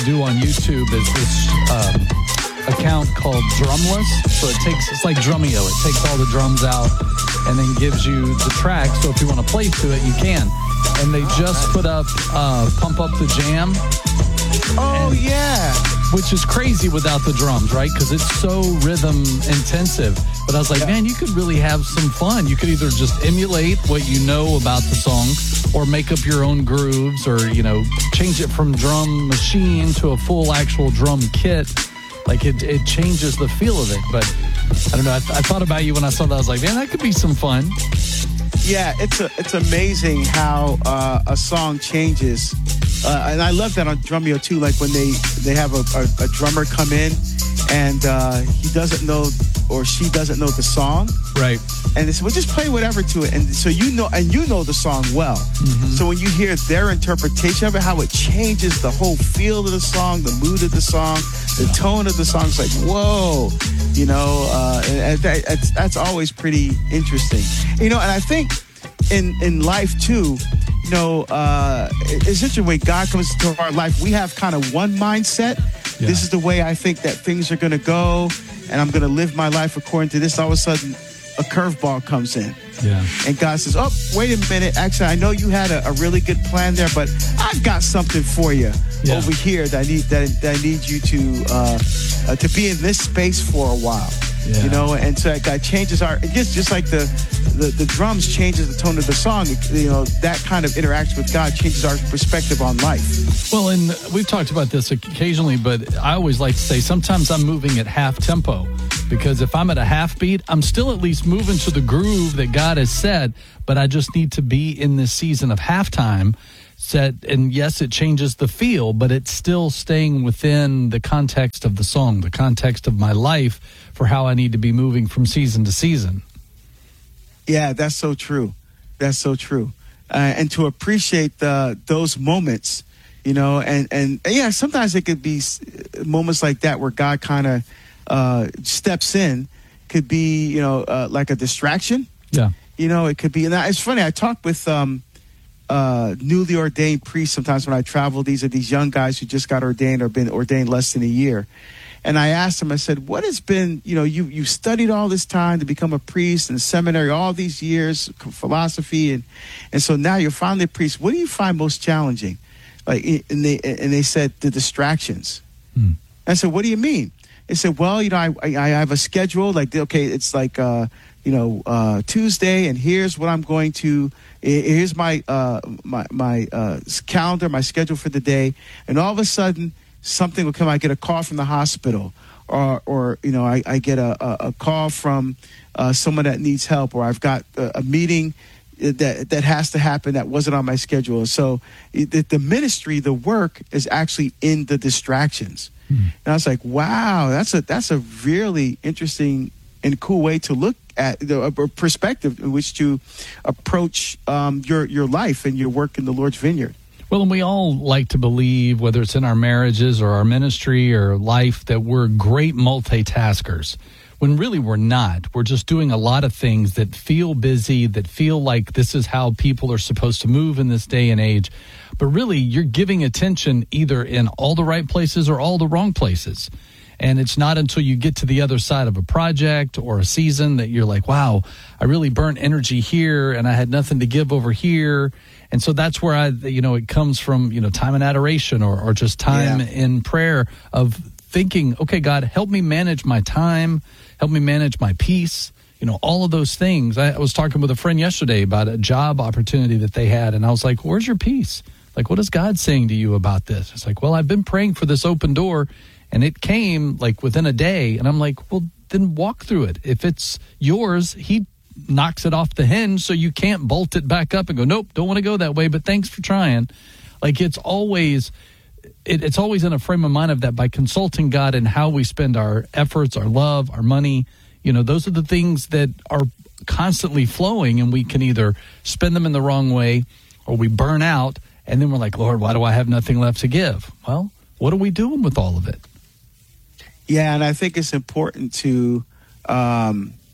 do on YouTube is this account called Drumless. So it's like Drumeo. It takes all the drums out and then gives you the track. So if you want to play to it, you can. And they just put up Pump Up the Jam. Oh, yeah. Which is crazy without the drums, right? Because it's so rhythm intensive. But I was like, man, you could really have some fun. You could either just emulate what you know about the song or make up your own grooves or, change it from drum machine to a full actual drum kit. Like it changes the feel of it. But I don't know. I thought about you when I saw that. I was like, man, that could be some fun. Yeah, it's amazing how a song changes. And I love that on Drumeo too, like when they have a drummer come in and he doesn't know or she doesn't know the song. Right. And they say, well, just play whatever to it. And so you know the song well. Mm-hmm. So when you hear their interpretation of it, how it changes the whole feel of the song, the mood of the song, the tone of the song, it's like, whoa, and that's always pretty interesting. And I think in life too, it's interesting when God comes into our life, we have kind of one mindset. Yeah. This is the way I think that things are going to go, and I'm going to live my life according to this. All of a sudden, a curveball comes in. Yeah. And God says, oh, wait a minute. Actually, I know you had a really good plan there, but I've got something for you over here that I need you to be in this space for a while. Yeah. And so God changes just like the drums changes the tone of the song, that kind of interaction with God changes our perspective on life. Well, and we've talked about this occasionally, but I always like to say sometimes I'm moving at half tempo because if I'm at a half beat, I'm still at least moving to the groove that God has set, but I just need to be in this season of halftime set. And yes, it changes the feel, but it's still staying within the context of the song, the context of my life for how I need to be moving from season to season. Yeah, that's so true. That's so true. And to appreciate those moments, and yeah, sometimes it could be moments like that where God kind of steps in, could be, like a distraction. Yeah. It could be. And it's funny, I talk with newly ordained priests sometimes when I travel. These are these young guys who just got ordained or been ordained less than a year. And I asked them, I said, what has been, you studied all this time to become a priest in seminary, all these years, philosophy, and so now you're finally a priest. What do you find most challenging? And they said the distractions. I said, what do you mean? They said, well, I have a schedule. Like, okay, it's like, Tuesday, and here's what I'm going to. Here's my calendar, my schedule for the day, and all of a sudden, something will come. I get a call from the hospital, or I get a call from someone that needs help, or I've got a meeting that has to happen that wasn't on my schedule. So the ministry, the work is actually in the distractions. And I was like, wow, that's a really interesting and cool way to look at the perspective in which to approach your life and your work in the Lord's vineyard. Well, and we all like to believe, whether it's in our marriages or our ministry or life, that we're great multitaskers, when really we're not. We're just doing a lot of things that feel busy, that feel like this is how people are supposed to move in this day and age. But really, you're giving attention either in all the right places or all the wrong places. And it's not until you get to the other side of a project or a season that you're like, wow, I really burnt energy here and I had nothing to give over here. And so that's where it comes from, time in adoration or just time in prayer of thinking, okay, God, help me manage my time, help me manage my peace, all of those things. I was talking with a friend yesterday about a job opportunity that they had. And I was like, where's your peace? Like, what is God saying to you about this? It's like, well, I've been praying for this open door and it came like within a day. And I'm like, well, then walk through it. If it's yours, he knocks it off the hinge, so you can't bolt it back up and go, nope, don't want to go that way, but thanks for trying. Like it's always in a frame of mind of that by consulting God and how we spend our efforts, our love, our money. Those are the things that are constantly flowing, and we can either spend them in the wrong way or we burn out, and then we're like, Lord, why do I have nothing left to give? Well, what are we doing with all of it? Yeah, and I think it's important to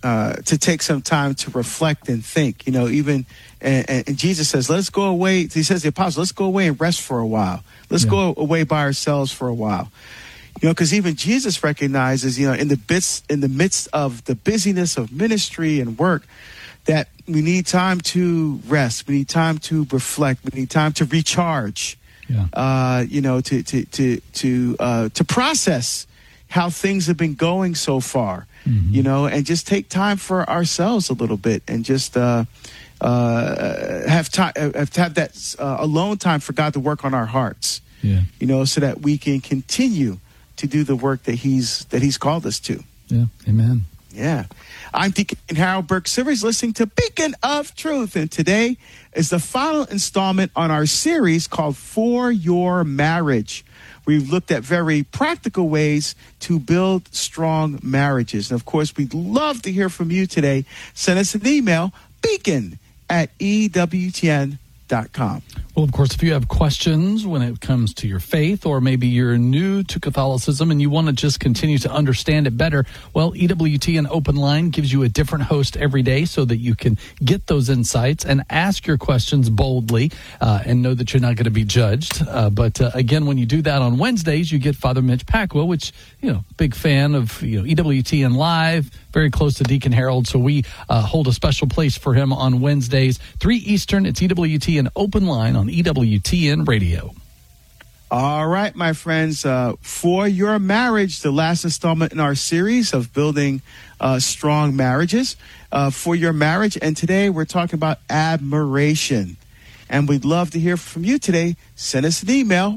to take some time to reflect and think. You know, even and Jesus says, "Let's go away." He says, to the apostles, "Let's go away and rest for a while. Let's go away by ourselves for a while." You know, because even Jesus recognizes, you know, in the midst of the busyness of ministry and work, that we need time to rest. We need time to reflect. We need time to recharge. You know, to process how things have been going so far. You know, and just take time for ourselves a little bit, and just have that alone time for God to work on our hearts. You know, so that we can continue to do the work that He's called us to. Amen. I'm Deacon Harold Burke Sivers, listening to Beacon of Truth, and today is the final installment on our series called For Your Marriage. We've looked at very practical ways to build strong marriages. And of course, we'd love to hear from you today. Send us an email, beacon@ewtn.com. Well, of course, if you have questions when it comes to your faith, or maybe you're new to Catholicism and you want to just continue to understand it better, well, EWTN Open Line gives you a different host every day so that you can get those insights and ask your questions boldly and know that you're not going to be judged. But again, when you do that on Wednesdays, you get Father Mitch Pacwa, which, you know, big fan of, you know, EWTN Live, very close to Deacon Harold. So we hold a special place for him on Wednesdays, 3 Eastern. It's EWTN Open Line on EWTN Radio. All right, my friends, For Your Marriage, the last installment in our series of building strong marriages, For Your Marriage. And today we're talking about admiration. And we'd love to hear from you today. Send us an email,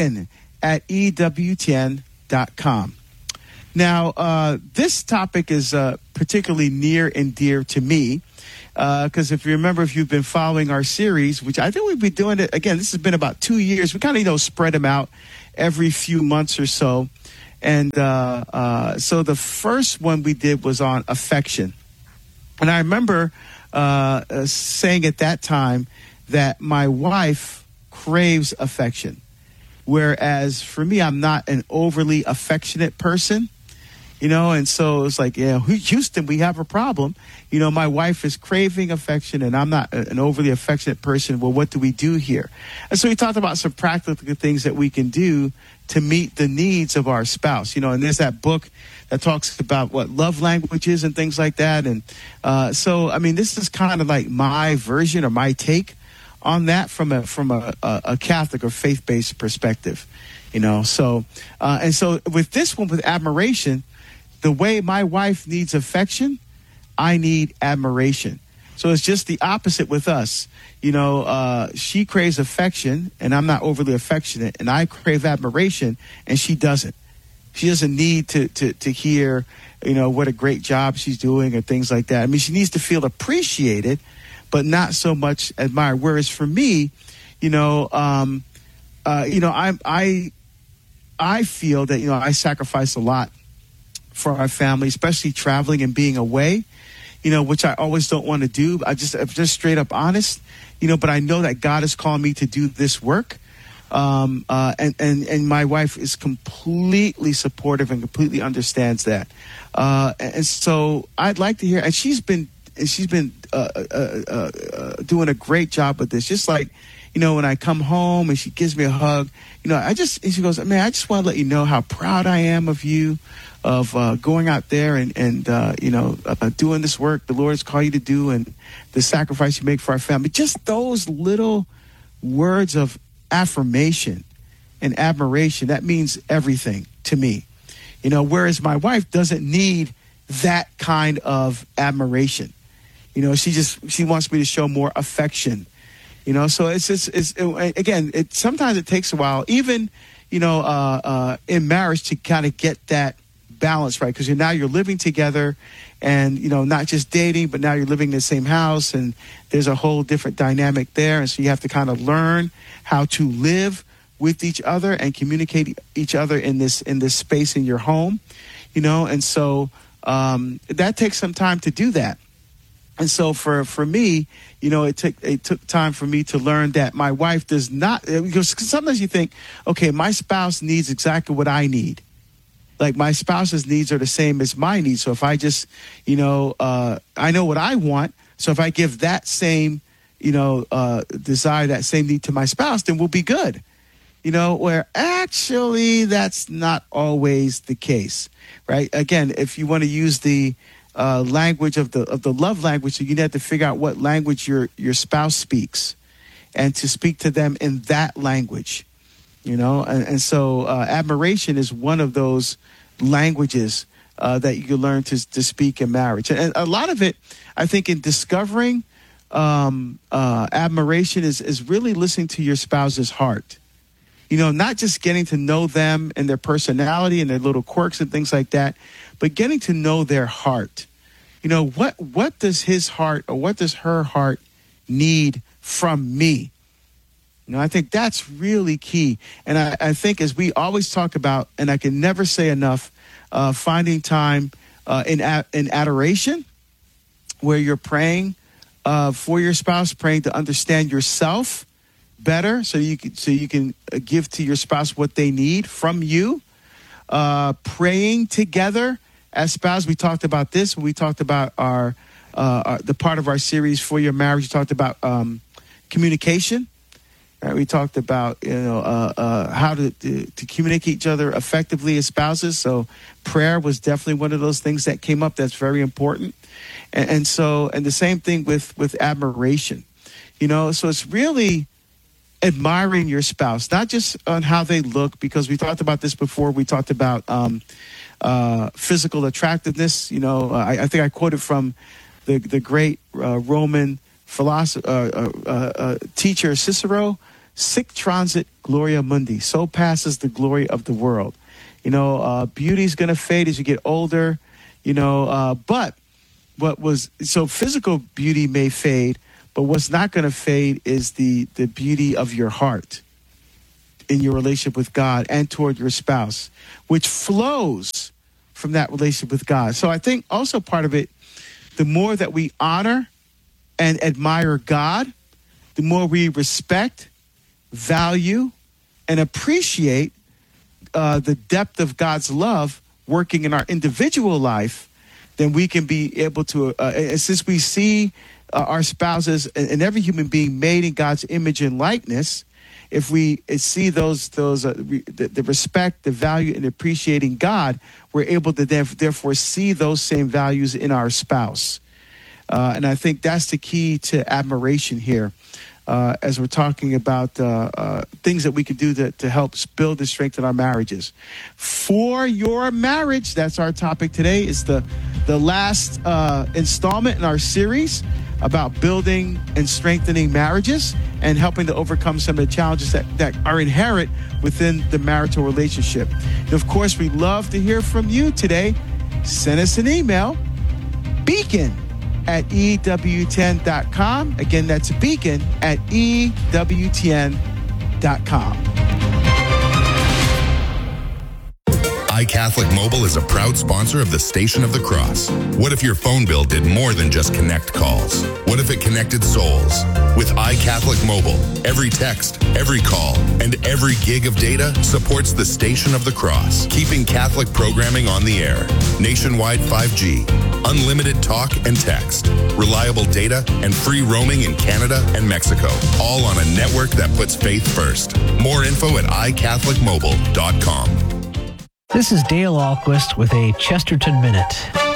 beacon@ewtn.com. Now, this topic is particularly near and dear to me. Because if you remember, if you've been following our series, which I think we've been doing it, again, this has been about 2 years. We kind of, you know, spread them out every few months or so. And so the first one we did was on affection. And I remember saying at that time that my wife craves affection. Whereas for me, I'm not an overly affectionate person. You know, and so it's like, yeah, Houston, we have a problem. You know, my wife is craving affection and I'm not an overly affectionate person. Well, what do we do here? And so we talked about some practical things that we can do to meet the needs of our spouse. You know, and there's that book that talks about what love languages and things like that. And so, I mean, this is kind of like my version or my take on that from a Catholic or faith-based perspective. You know, so and so with this one, with admiration, the way my wife needs affection, I need admiration. So it's just the opposite with us. You know, she craves affection, and I'm not overly affectionate, and I crave admiration, and she doesn't. She doesn't need to hear, you know, what a great job she's doing or things like that. I mean, she needs to feel appreciated, but not so much admired. Whereas for me, you know, I feel that, you know, I sacrifice a lot for our family, especially traveling and being away, you know, which I always don't want to do. I'm just straight up honest, you know, but I know that God is calling me to do this work. And my wife is completely supportive and completely understands that. And so I'd like to hear, and she's been doing a great job with this. Just like, you know, when I come home and she gives me a hug, you know, and she goes, man, I just want to let you know how proud I am of you, of going out there and doing this work the Lord's called you to do, and the sacrifice you make for our family. Just those little words of affirmation and admiration, that means everything to me. You know, whereas my wife doesn't need that kind of admiration. You know, she wants me to show more affection. You know, so sometimes it takes a while, even, you know, in marriage, to kind of get that balance right, because now you're living together, and, you know, not just dating, but now you're living in the same house, and there's a whole different dynamic there. And so you have to kind of learn how to live with each other and communicate each other in this space in your home, you know. And so that takes some time to do that. And so for me, you know, it took time for me to learn that my wife does not, because sometimes you think, okay, my spouse needs exactly what I need. like my spouse's needs are the same as my needs. So if I just, I know what I want. So if I give that same, desire, that same need to my spouse, then we'll be good. Where actually that's not always the case, right? Again, if you want to use the language of the love language, so you have to figure out what language your spouse speaks, and to speak to them in that language, and so admiration is one of those languages that you can learn to speak in marriage. And a lot of it, I think, in discovering admiration is really listening to your spouse's heart. Not just getting to know them and their personality and their little quirks and things like that, but getting to know their heart. What does his heart or what does her heart need from me? I think that's really key. And I think, as we always talk about, and I can never say enough, finding time in adoration, where you're praying for your spouse, praying to understand yourself better, so you can give to your spouse what they need from you. Praying together as spouse. We talked about this when we talked about our the part of our series For Your Marriage. We talked about communication. Right? We talked about how to communicate each other effectively as spouses. So prayer was definitely one of those things that came up. That's very important. And the same thing with admiration. So it's really admiring your spouse, not just on how they look, because we talked about this before. We talked about physical attractiveness. I think I quoted from the great Roman philosopher, teacher Cicero, "Sic transit gloria mundi," so passes the glory of the world. Beauty's going to fade as you get older, but physical beauty may fade, but what's not going to fade is the beauty of your heart in your relationship with God and toward your spouse, which flows from that relationship with God. So I think also part of it, the more that we honor and admire God, the more we respect, value, and appreciate the depth of God's love working in our individual life, then we can be able to, since we see our spouses and every human being made in God's image and likeness, if we see the respect, the value, and appreciating God, we're able to therefore see those same values in our spouse. And I think that's the key to admiration here, as we're talking about things that we can do to help build and strengthen our marriages. For your marriage, that's our topic today. It's the last installment in our series about building and strengthening marriages and helping to overcome some of the challenges that are inherent within the marital relationship. And of course, we'd love to hear from you today. Send us an email, beacon@EWTN.com. Again, that's beacon@EWTN.com. iCatholic Mobile is a proud sponsor of the Station of the Cross. What if your phone bill did more than just connect calls? What if it connected souls? With iCatholic Mobile, every text, every call, and every gig of data supports the Station of the Cross, keeping Catholic programming on the air. Nationwide 5G, unlimited talk and text, reliable data, and free roaming in Canada and Mexico, all on a network that puts faith first. More info at iCatholicMobile.com. This is Dale Ahlquist with a Chesterton Minute.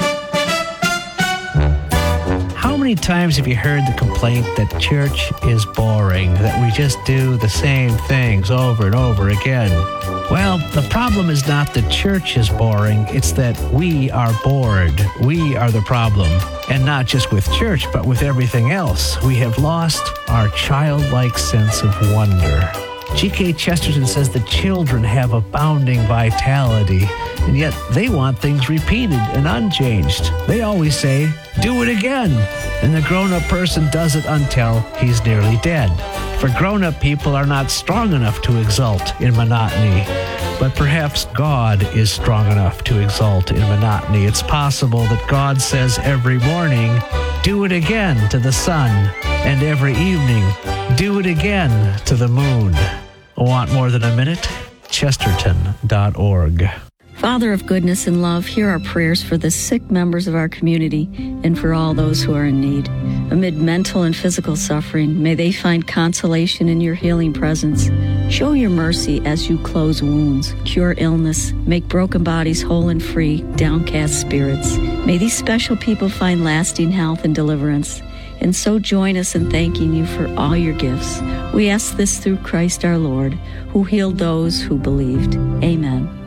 How many times have you heard the complaint that church is boring, that we just do the same things over and over again? Well, the problem is not that church is boring, it's that we are bored. We are the problem. And not just with church, but with everything else. We have lost our childlike sense of wonder. G.K. Chesterton says that children have abounding vitality, and yet they want things repeated and unchanged. They always say, "Do it again," and the grown-up person does it until he's nearly dead. For grown-up people are not strong enough to exult in monotony, but perhaps God is strong enough to exult in monotony. It's possible that God says every morning, "Do it again" to the sun, and every evening, "Do it again" to the moon. Want more than a minute? Chesterton.org. Father of goodness and love, hear our prayers for the sick members of our community and for all those who are in need. Amid mental and physical suffering, may they find consolation in your healing presence. Show your mercy as you close wounds, cure illness, make broken bodies whole and free, downcast spirits. May these special people find lasting health and deliverance. And so join us in thanking you for all your gifts. We ask this through Christ our Lord, who healed those who believed. Amen.